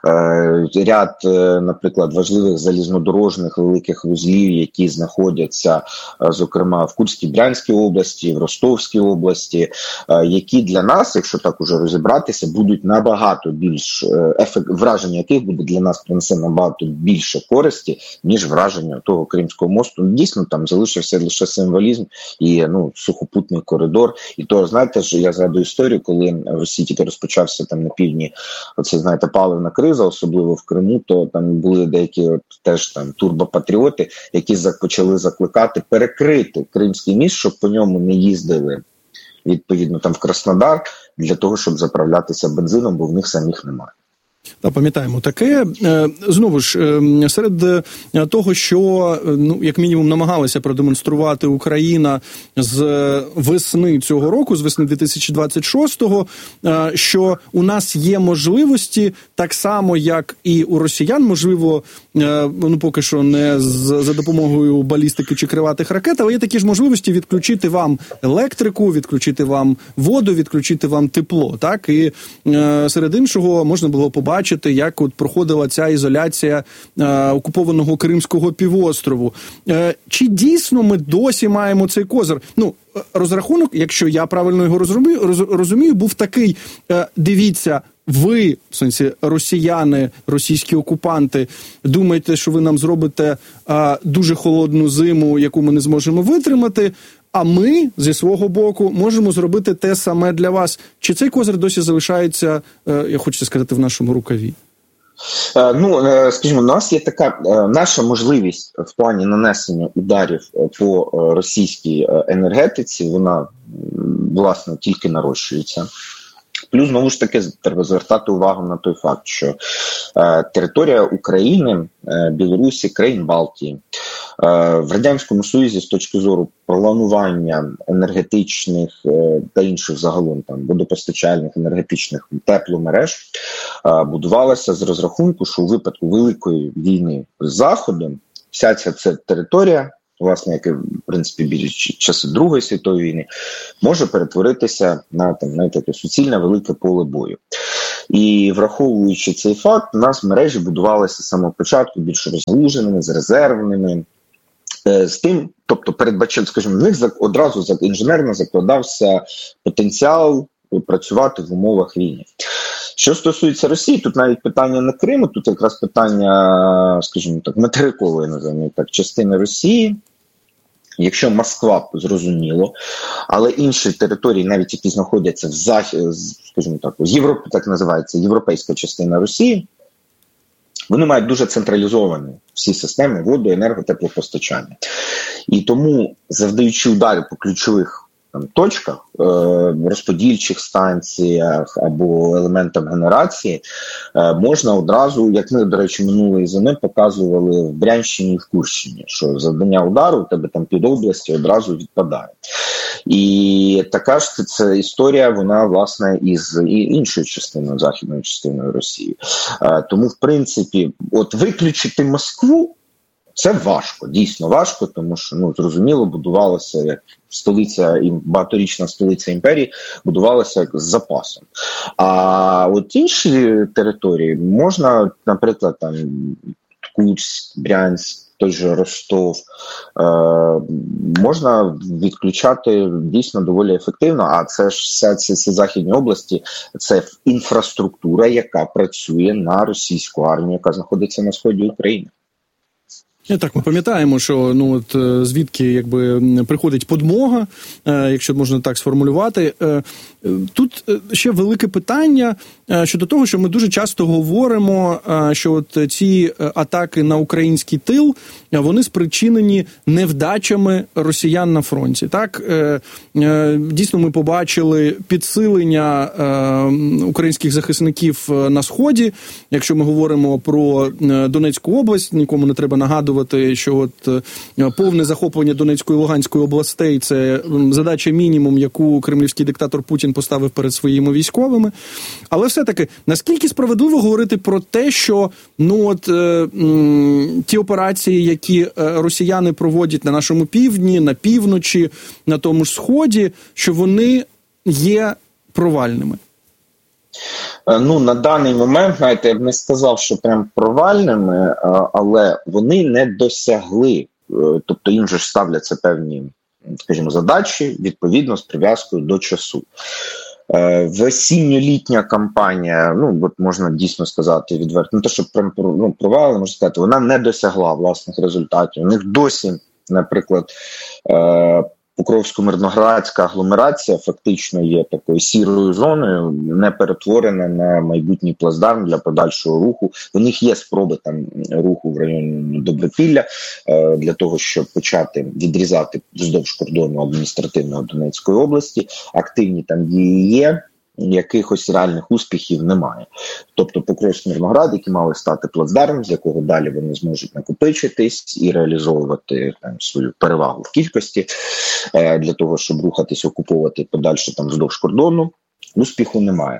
ряд, наприклад, важливих залізнодорожних великих вузлів, які знаходяться, зокрема, в Курській, Брянській області, в Ростовській області, які для нас, якщо так уже розібратися, будуть набагато більш, ефект, враження яких буде для нас принесе набагато більше користі, ніж враження того Кримського мосту. Дійсно, там залишився лише символізм і, ну, сухопутний коридор. І то, знаєте, що я згадую історію, коли в Росії тільки розпочався там на півдні оце, знаєте, паливна криза, особливо в Криму, то там були деякі от, теж там турбопатріоти, які почали закликати перекрити Кримський міст, щоб по ньому не їздили, відповідно, там в Краснодар, для того, щоб заправлятися бензином, бо в них самих немає. Та, пам'ятаємо таке. Знову ж, серед того, що, ну, як мінімум, намагалася продемонструвати Україна з весни цього року, з весни дві тисячі двадцять шостого, що у нас є можливості, так само, як і у росіян, можливо, ну, поки що не за допомогою балістики чи криватих ракет, але є такі ж можливості відключити вам електрику, відключити вам воду, відключити вам тепло, так? І серед іншого можна було побачити, як от проходила ця ізоляція е, окупованого Кримського півострову. Е, чи дійсно ми досі маємо цей козир? Ну, розрахунок, якщо я правильно його розумію, роз, розумію, був такий, е, дивіться, ви, в сенсі росіяни, російські окупанти, думаєте, що ви нам зробите е, дуже холодну зиму, яку ми не зможемо витримати, а ми, зі свого боку, можемо зробити те саме для вас. Чи цей козир досі залишається, я хочу сказати, в нашому рукаві? Ну, скажімо, у нас є така наша можливість в плані нанесення ударів по російській енергетиці, вона, власне, тільки нарощується. Плюс, знову ж таки, треба звертати увагу на той факт, що е, територія України, е, Білорусі, країн Балтії, е, в Радянському Союзі з точки зору планування енергетичних е, та інших загалом там водопостачальних, енергетичних тепломереж е, будувалася з розрахунку, що у випадку Великої війни з Заходом вся ця, ця територія, власне, як і, в принципі, біля часи Другої світової війни, може перетворитися на, там, знаєте, таке суцільне велике поле бою. І враховуючи цей факт, у нас мережі будувалися з самого початку більш розгалуженими, з резервними, з тим, тобто передбачив, скажімо, в них одразу інженерно закладався потенціал працювати в умовах війни. Що стосується Росії, тут навіть питання не Криму, тут якраз питання, скажімо так, материкової, називаємо так, частини Росії. Якщо Москва, зрозуміло, але інші території, навіть які знаходяться в захід, скажімо так, Європі, так називається, європейська частина Росії, вони мають дуже централізовані всі системи воду, енерго, теплопостачання. І тому, завдаючи удари по ключових там точках, розподільчих станціях або елементам генерації, можна одразу, як ми, до речі, минулої зими показували в Брянщині і в Курщині, що завдання удару у тебе там під області одразу відпадає. І така ж це історія, вона, власне, із іншою частиною, західною частиною Росії. Тому, в принципі, от виключити Москву, це важко, дійсно важко, тому що, ну, зрозуміло, будувалося як столиця, багаторічна столиця імперії, будувалося як з запасом. А от інші території можна, наприклад, там Курськ, Брянськ, той же Ростов, е- можна відключати дійсно доволі ефективно, а це ж вся ці, ці західні області, це інфраструктура, яка працює на російську армію, яка знаходиться на сході України. І так, ми пам'ятаємо, що, ну, от звідки, якби, приходить подмога, якщо можна так сформулювати. Тут ще велике питання щодо того, що ми дуже часто говоримо, що от ці атаки на український тил, вони спричинені невдачами росіян на фронті. Так, дійсно, ми побачили підсилення українських захисників на Сході. Якщо ми говоримо про Донецьку область, нікому не треба нагадувати, що от повне захоплення Донецької і Луганської областей – це задача мінімум, яку кремлівський диктатор Путін поставив перед своїми військовими. Але все-таки, наскільки справедливо говорити про те, що, ну, от, е, м, ті операції, які росіяни проводять на нашому півдні, на півночі, на тому ж Сході, що вони є провальними? Ну, на даний момент, знаєте, я б не сказав, що прям провальними, але вони не досягли, тобто їм же ставляться певні, скажімо, задачі, відповідно, з прив'язкою до часу. Весінньо-літня кампанія, ну, от можна дійсно сказати відверто, не те, що прям, ну, провали, можна сказати, вона не досягла власних результатів. У них досі, наприклад, Покровсько-Мирноградська агломерація фактично є такою сірою зоною, не перетворена на майбутній плацдарм для подальшого руху. У них є спроби там руху в районі Добропілля е, для того, щоб почати відрізати вздовж кордону адміністративного Донецької області. Активні там дії є. якихось реальних успіхів немає. Тобто Покровський Мирноград, які мали стати плацдармом, з якого далі вони зможуть накопичитись і реалізовувати там свою перевагу в кількості е, для того, щоб рухатись, окуповувати подальше там вздовж кордону, успіху немає.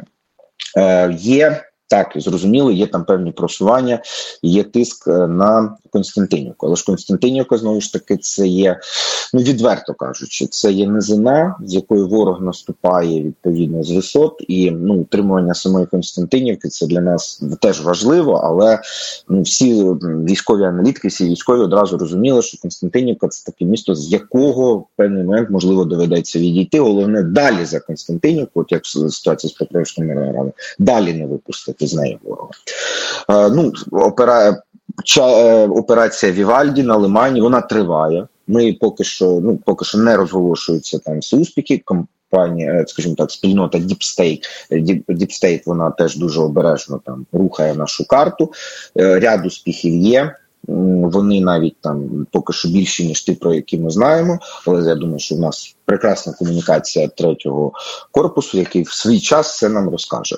Е, є Так, зрозуміло, є там певні просування, є тиск на Константинівку. Але ж Константинівка, знову ж таки, це є, ну, відверто кажучи, це є низина, з якої ворог наступає, відповідно, з висот. І, ну, утримування самої Константинівки – це для нас теж важливо, але, ну, всі військові аналітики, всі військові одразу розуміли, що Константинівка – це таке місто, з якого в певний момент, можливо, доведеться відійти. Головне, далі за Константинівку, от як ситуація з Покровським Мирноградом, далі не випустити з неї ворога. Е, ну, опера... Ча... Операція Вівальді на Лимані, вона триває. Ми поки що, ну, поки що не розголошуються там всі успіхи. Компанія, скажімо так, спільнота Deep State, Deep, Deep State, вона теж дуже обережно там рухає нашу карту. Е, ряд успіхів є. Вони навіть там поки що більші, ніж ті, про які ми знаємо, але я думаю, що в нас прекрасна комунікація третього корпусу, який в свій час все нам розкаже.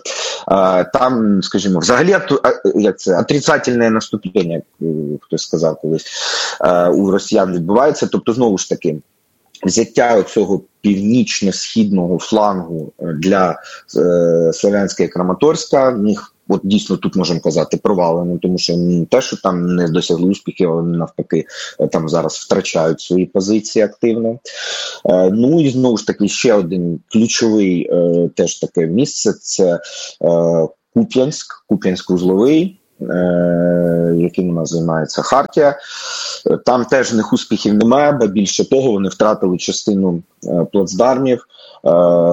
Там, скажімо, взагалі, як це, отрицательне наступлення, як хтось сказав колись, у росіян відбувається, тобто, знову ж таки, взяття цього північно-східного флангу для е, Слов'янська і Краматорська, в них от дійсно тут можемо казати провалено, тому що не те, що там не досягли успіхів, але навпаки там зараз втрачають свої позиції активно. Е, ну і знову ж таки ще один ключовий е, теж таке місце – це е, Куп'янськ, Куп'янськ-Узловий, Е, яким у нас займається Хартія. Там теж в них успіхів немає, бо більше того, вони втратили частину е, плацдармів е,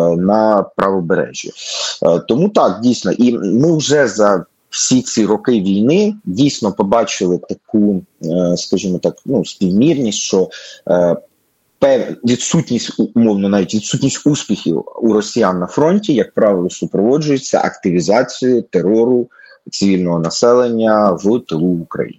на правобережжі. Е, тому так, дійсно, і ми вже за всі ці роки війни дійсно побачили таку, е, скажімо так, ну, співмірність, що е, відсутність, умовно, навіть відсутність успіхів у росіян на фронті, як правило, супроводжується активізацією терору цивільного населення в тилу України.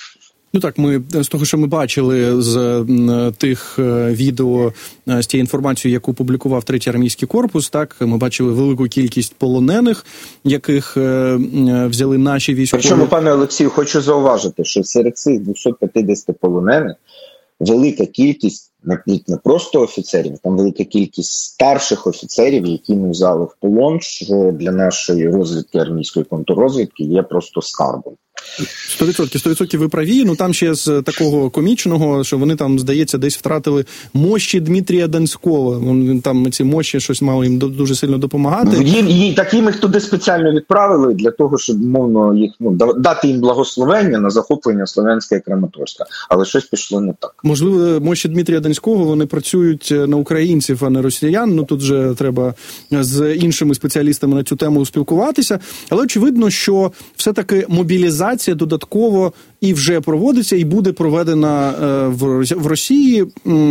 Ну так, ми з того, що ми бачили з тих відео, з тієї інформації, яку публікував третій армійський корпус, так, ми бачили велику кількість полонених, яких взяли наші військові. Причому, пане Олексію, хочу зауважити, що серед цих двісті п'ятдесят полонених велика кількість не просто офіцерів, там велика кількість старших офіцерів, які ми взяли в полон, що для нашої розвідки, армійської контррозвідки, є просто скарбом. Сто відсотків, сто відсотків ви праві. Ну там ще з такого комічного, що вони там, здається, десь втратили мощі Дмитрія Донського. Він там ці мощі щось мало їм дуже сильно допомагати. Їм, їм, так їм їх туди спеціально відправили для того, щоб, мовно, їх, ну, дати їм благословення на захоплення Слов'янська і Краматорська. Але щось пішло не так. Можливо, мощі Дмитрія Донського, вони працюють на українців, а не росіян. Ну тут же треба з іншими спеціалістами на цю тему спілкуватися. Але очевидно, що все-таки мобілізація додатково і вже проводиться, і буде проведена в Росії.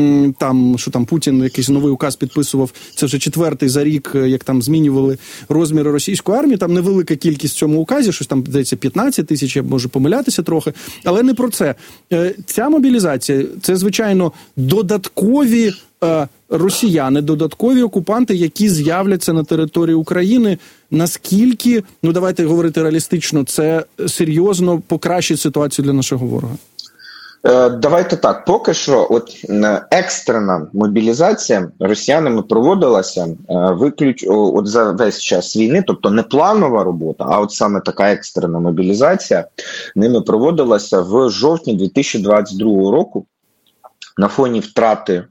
Там, що там Путін якийсь новий указ підписував, це вже четвертий за рік, як там змінювали розміри російської армії. Там невелика кількість в цьому указі, щось там, здається, п'ятнадцять тисяч, я можу помилятися трохи. Але не про це. Ця мобілізація, це, звичайно, додаткові росіяни, додаткові окупанти, які з'являться на території України. Наскільки, ну давайте говорити реалістично, це серйозно покращить ситуацію для нашого ворога? Давайте так, поки що от екстрена мобілізація росіянами проводилася виключ от за весь час війни, тобто не планова робота, а от саме така екстрена мобілізація ними проводилася в жовтні дві тисячі двадцять другого року на фоні втрати,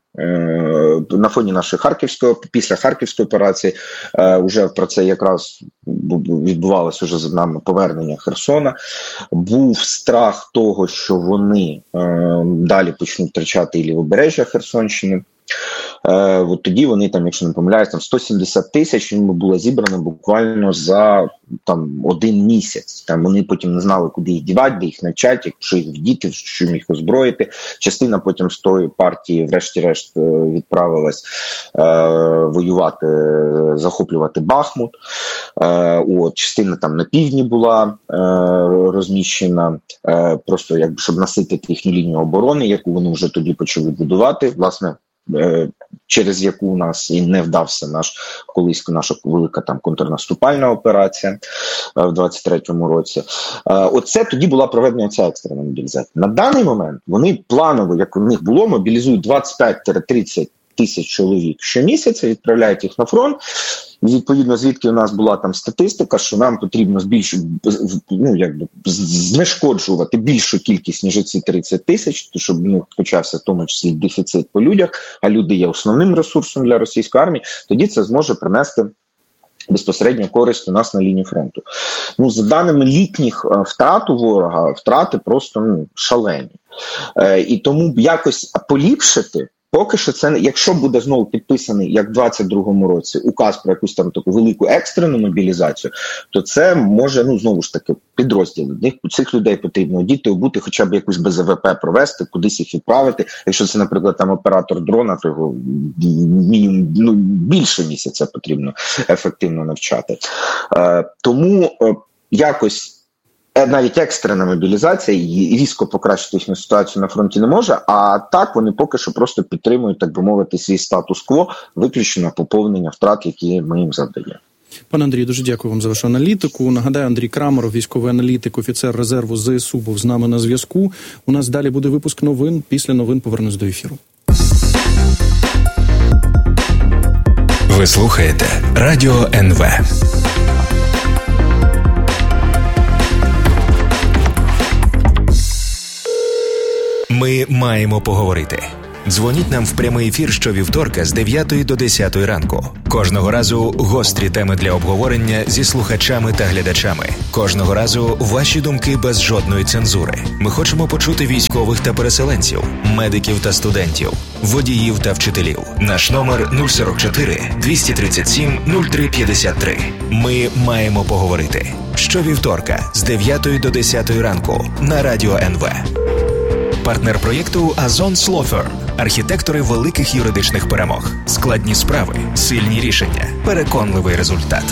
на фоні нашої Харківської, після Харківської операції, вже про це якраз відбувалося вже за нами повернення Херсона. Був страх того, що вони далі почнуть втрачати і лівобережжя Херсонщини. Е, от тоді вони там, якщо не помиляюсь, там сто сімдесят тисяч було зібрано буквально за там один місяць. Там вони потім не знали, куди їх дівати, де їх навчати, якщо їх вдіти, що їх озброїти. Частина потім з тої партії, врешті-решт, відправилась е, воювати, захоплювати Бахмут. Е, от, частина там на півдні була е, розміщена, е, просто якби щоб наситити їхню лінію оборони, яку вони вже тоді почали будувати. Власне, через яку у нас і не вдався наш колись наша велика там контрнаступальна операція в двадцять третьому році. Оце тоді була проведена ця екстрена мобілізація. На даний момент вони планово, як у них було, мобілізують двадцять п'ять - тридцять тисяч чоловік щомісяця, відправляють їх на фронт. Відповідно, звідки у нас була там статистика, що нам потрібно збільшувати, ну, якби, знешкоджувати більшу кількість, ніж ці тридцять тисяч, щоб ну, почався в тому числі дефіцит по людях, а люди є основним ресурсом для російської армії, тоді це зможе принести безпосередньо користь у нас на лінії фронту. Ну, за даними літніх втрат у ворога, втрати просто ну, шалені. Е, і тому якось поліпшити, поки що це, якщо буде знову підписаний, як в двадцять другому році, указ про якусь там таку велику екстрену мобілізацію, то це може, ну, знову ж таки, підрозділи. Цих людей потрібно діти, обути, хоча б якусь Б З В П провести, кудись їх відправити. Якщо це, наприклад, там оператор дрона, то його мінімум, ну, більше місяця потрібно ефективно навчати. Е, тому е, якось навіть екстрена мобілізація і різко покращити їхню ситуацію на фронті не може, а так вони поки що просто підтримують, так би мовити, свій статус-кво, виключно поповнення втрат, які ми їм завдаємо. Пане Андрію, дуже дякую вам за вашу аналітику. Нагадаю, Андрій Крамаров, військовий аналітик, офіцер резерву З С У, був з нами на зв'язку. У нас далі буде випуск новин. Після новин повернусь до ефіру. Ви слухаєте Радіо Ен В. Ми маємо поговорити. Дзвоніть нам в прямий ефір щовівторка з дев'ятої до десятої ранку. Кожного разу гострі теми для обговорення зі слухачами та глядачами. Кожного разу ваші думки без жодної цензури. Ми хочемо почути військових та переселенців, медиків та студентів, водіїв та вчителів. Наш номер нуль сорок чотири двісті тридцять сім нуль три п'ятдесят три. Ми маємо поговорити. Щовівторка з дев'ятої до десятої ранку на Радіо Ен В. Партнер проєкту Азон Слофер. Архітектори великих юридичних перемог. Складні справи, сильні рішення, переконливий результат.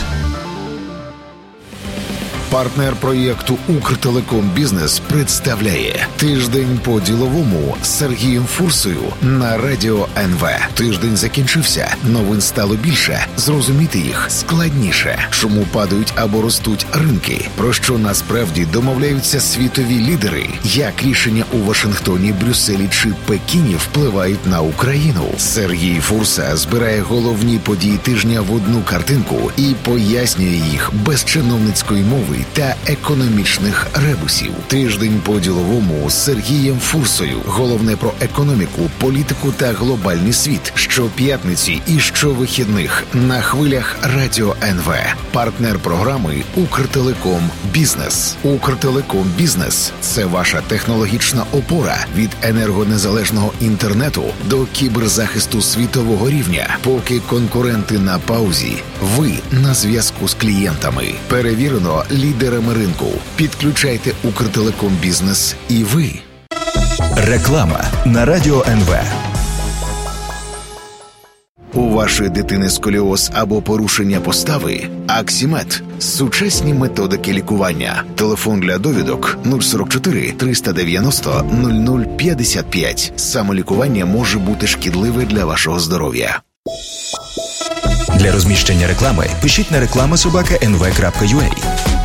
Партнер проєкту «Укртелеком Бізнес» представляє «Тиждень по-діловому» з Сергієм Фурсою на Радіо Ен В. Тиждень закінчився, новин стало більше, зрозуміти їх складніше. Чому падають або ростуть ринки? Про що насправді домовляються світові лідери? Як рішення у Вашингтоні, Брюсселі чи Пекіні впливають на Україну? Сергій Фурса збирає головні події тижня в одну картинку і пояснює їх без чиновницької мови та економічних ребусів. Тиждень по-діловому з Сергієм Фурсою. Головне про економіку, політику та глобальний світ. Щоп'ятниці і щовихідних на хвилях Радіо Ен В. Партнер програми «Укртелеком Бізнес». «Укртелеком Бізнес» – це ваша технологічна опора від енергонезалежного інтернету до кіберзахисту світового рівня. Поки конкуренти на паузі, ви на зв'язку з клієнтами. Перевірено лідерами ринку. Підключайте «Укртелеком Бізнес» і ви. Реклама на Радіо Ен В. У вашої дитини сколіоз або порушення постави? Аксімед. Сучасні методики лікування. Телефон для довідок нуль сорок чотири триста дев'яносто нуль нуль п'ятдесят п'ять. Самолікування може бути шкідливе для вашого здоров'я. Для розміщення реклами пишіть на реклама собака ен ве крапка ю а.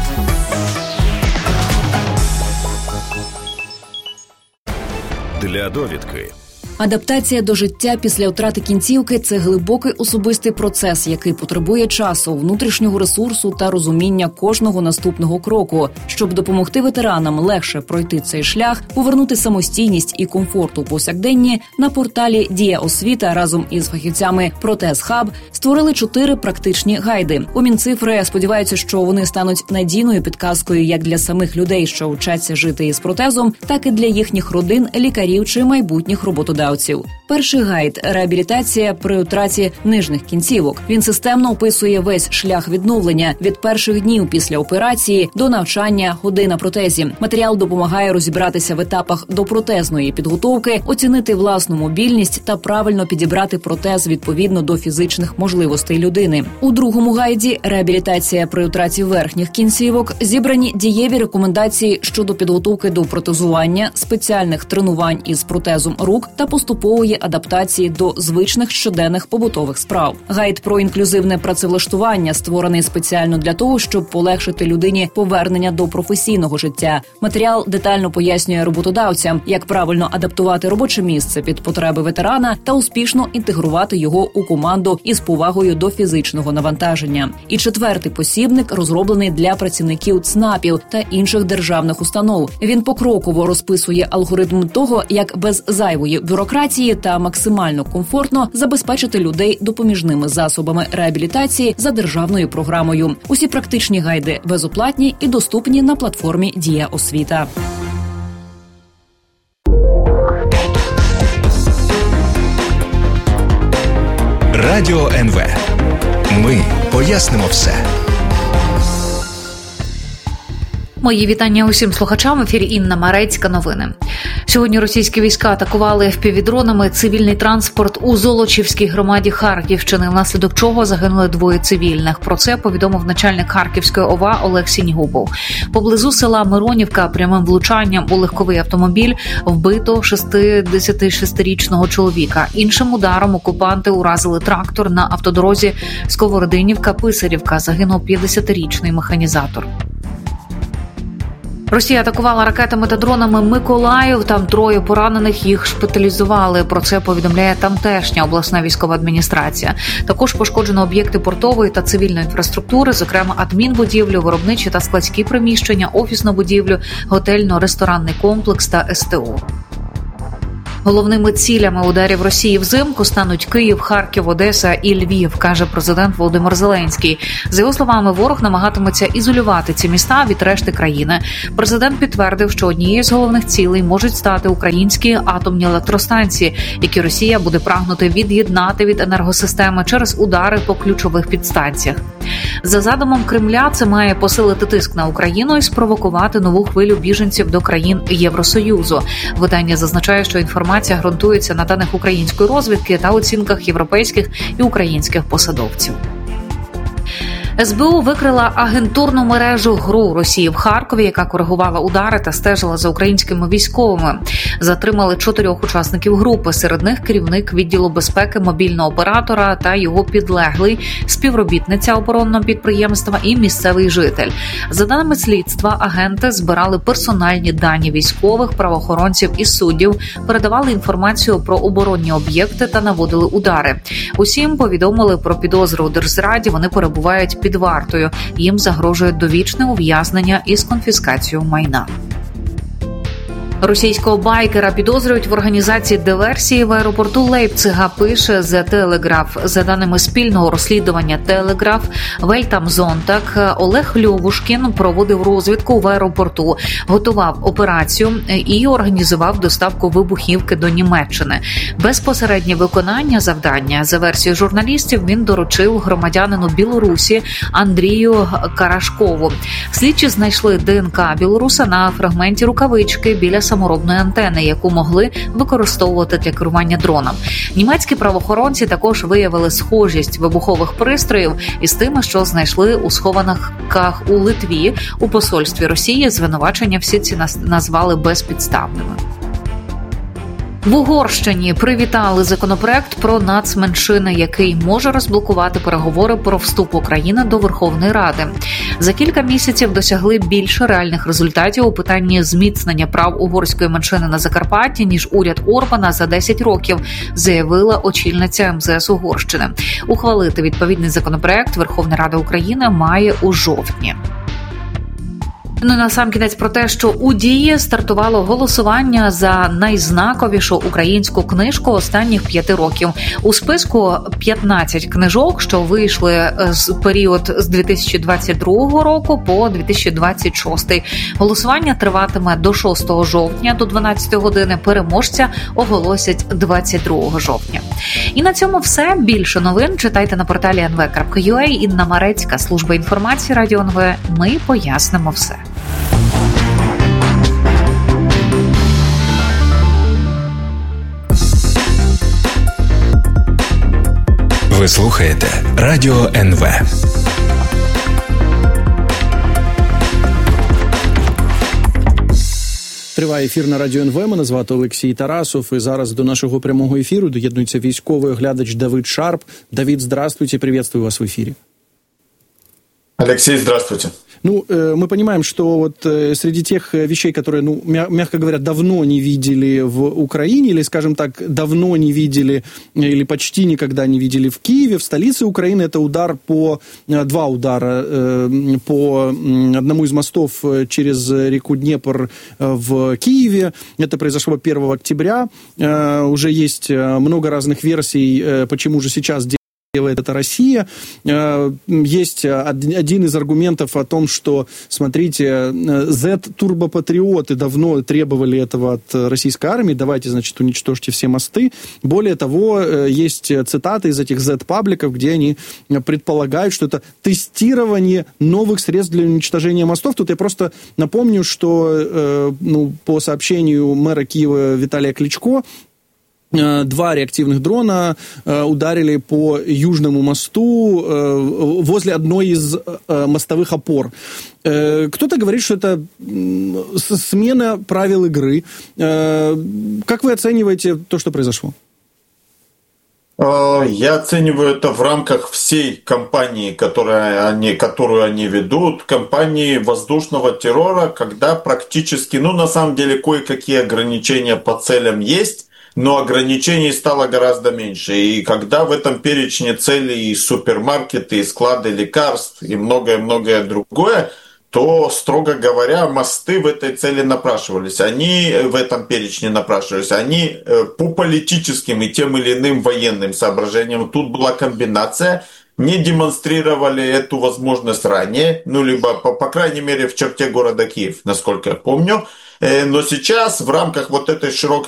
Для довідки. Адаптація до життя після втрати кінцівки – це глибокий особистий процес, який потребує часу, внутрішнього ресурсу та розуміння кожного наступного кроку. Щоб допомогти ветеранам легше пройти цей шлях, повернути самостійність і комфорт у повсякденні, на порталі «Дія освіта» разом із фахівцями «Протез Хаб» створили чотири практичні гайди. У Мінцифри сподіваються, що вони стануть надійною підказкою як для самих людей, що вчаться жити із протезом, так і для їхніх родин, лікарів чи майбутніх роботодавців. Перший гайд – реабілітація при втраті нижніх кінцівок. Він системно описує весь шлях відновлення від перших днів після операції до навчання ходи на протезі. Матеріал допомагає розібратися в етапах допротезної підготовки, оцінити власну мобільність та правильно підібрати протез відповідно до фізичних можливостей людини. У другому гайді «Реабілітація при втраті верхніх кінцівок» зібрані дієві рекомендації щодо підготовки до протезування, спеціальних тренувань із протезом рук та поступової адаптації до звичних щоденних побутових справ. Гайд про інклюзивне працевлаштування створений спеціально для того, щоб полегшити людині повернення до професійного життя. Матеріал детально пояснює роботодавцям, як правильно адаптувати робоче місце під потреби ветерана та успішно інтегрувати його у команду із повагою до фізичного навантаження. І четвертий посібник розроблений для працівників ЦНАПів та інших державних установ. Він покроково розписує алгоритм того, як без зайвої бюрократії та максимально комфортно забезпечити людей допоміжними засобами реабілітації за державною програмою. Усі практичні гайди безоплатні і доступні на платформі «Дія освіта». Радіо ен ве. Ми пояснимо все. Мої вітання усім слухачам. В ефірі Інна Марецька. Новини. Сьогодні російські війська атакували еф пі ві-дронами цивільний транспорт у Золочівській громаді Харківщини, внаслідок чого загинули двоє цивільних. Про це повідомив начальник Харківської о ва Олег Сіньгубов. Поблизу села Миронівка прямим влучанням у легковий автомобіль вбито шістдесятишестирічного чоловіка. Іншим ударом окупанти уразили трактор на автодорозі Сковородинівка-Писарівка. Загинув п'ятдесятирічний механізатор. Росія атакувала ракетами та дронами Миколаїв. Там троє поранених, їх шпиталізували. Про це повідомляє тамтешня обласна військова адміністрація. Також пошкоджено об'єкти портової та цивільної інфраструктури, зокрема адмінбудівлю, виробничі та складські приміщення, офісну будівлю, готельно-ресторанний комплекс та ес те о. Головними цілями ударів Росії взимку стануть Київ, Харків, Одеса і Львів, каже президент Володимир Зеленський. За його словами, ворог намагатиметься ізолювати ці міста від решти країни. Президент підтвердив, що однією з головних цілей можуть стати українські атомні електростанції, які Росія буде прагнути від'єднати від енергосистеми через удари по ключових підстанціях. За задумом Кремля, це має посилити тиск на Україну і спровокувати нову хвилю біженців до країн Євросоюзу. Видання зазначає, що інформація ґрунтується на даних української розвідки та оцінках європейських і українських посадовців. ес бе у викрила агентурну мережу ГРУ Росії в Харкові, яка коригувала удари та стежила за українськими військовими. Затримали чотирьох учасників групи, серед них керівник відділу безпеки мобільного оператора та його підлеглий, співробітниця оборонного підприємства і місцевий житель. За даними слідства, агенти збирали персональні дані військових, правоохоронців і суддів, передавали інформацію про оборонні об'єкти та наводили удари. Усім повідомили про підозру у держзраді, вони перебувають під вартою. Їм загрожує довічне ув'язнення із конфіскацією майна. Російського байкера підозрюють в організації диверсії в аеропорту Лейпцига, пише The Telegraph. За даними спільного розслідування Telegraph, Вельтамзонтак, Олег Льовушкін проводив розвідку в аеропорту, готував операцію і організував доставку вибухівки до Німеччини. Безпосереднє виконання завдання, за версією журналістів, він доручив громадянину Білорусі Андрію Карашкову. Слідчі знайшли де ен ка білоруса на фрагменті рукавички біля саморобної антени, яку могли використовувати для керування дроном. Німецькі правоохоронці також виявили схожість вибухових пристроїв із тими, що знайшли у схованках у Литві. У посольстві Росії звинувачення всі ці назвали безпідставними. В Угорщині привітали законопроект про нацменшини, який може розблокувати переговори про вступ України до Верховної Ради. За кілька місяців досягли більше реальних результатів у питанні зміцнення прав угорської меншини на Закарпатті, ніж уряд Орбана за десять років, заявила очільниця ем ze ес Угорщини. Ухвалити відповідний законопроект Верховна Рада України має у жовтні. Ну, насамкінець про те, що у Дії стартувало голосування за найзнаковішу українську книжку останніх п'яти років. У списку п'ятнадцять книжок, що вийшли з період з дві тисячі двадцять другого року по дві тисячі двадцять шостий. Голосування триватиме до шостого жовтня, до дванадцятої години. Переможця оголосять двадцять другого жовтня. І на цьому все. Більше новин читайте на порталі ен ве крапка ю а. Інна Марецька, служба інформації Радіо ен ве. Ми пояснимо все. Ви слухаєте Радіо ен ве. Триває ефір на Радіо ен ве. Мене звати Олексій Тарасов. І зараз до нашого прямого ефіру доєднується військовий оглядач Давид Шарп. Давид, здравствуйте, приветствую вас в эфире. Алексей, здравствуйте. Ну, мы понимаем, что вот среди тех вещей, которые, ну, мягко говоря, давно не видели в Украине, или, скажем так, давно не видели, или почти никогда не видели в Киеве, в столице Украины, это удар по, два удара по одному из мостов через реку Днепр в Киеве. Это произошло первого октября. Уже есть много разных версий, почему же сейчас делает это Россия. Есть один из аргументов о том, что, смотрите, Z-турбопатриоты давно требовали этого от российской армии, давайте, значит, уничтожьте все мосты. Более того, есть цитаты из этих Z-пабликов, где они предполагают, что это тестирование новых средств для уничтожения мостов. Тут я просто напомню, что, ну, по сообщению мэра Киева Виталия Кличко, два реактивных дрона ударили по Южному мосту возле одной из мостовых опор. Кто-то говорит, что это смена правил игры. Как вы оцениваете то, что произошло? Я оцениваю это в рамках всей кампании, которую они, которую они ведут, кампании воздушного террора, когда практически, ну, на самом деле, кое-какие ограничения по целям есть, но ограничений стало гораздо меньше. И когда в этом перечне целей и супермаркеты, и склады лекарств, и многое-многое другое, то, строго говоря, мосты в этой цели напрашивались. Они в этом перечне напрашивались. Они по политическим и тем или иным военным соображениям. Тут была комбинация. Не демонстрировали эту возможность ранее, ну, либо, по, по крайней мере, в черте города Киев, насколько я помню. Но сейчас в рамках вот этой широкой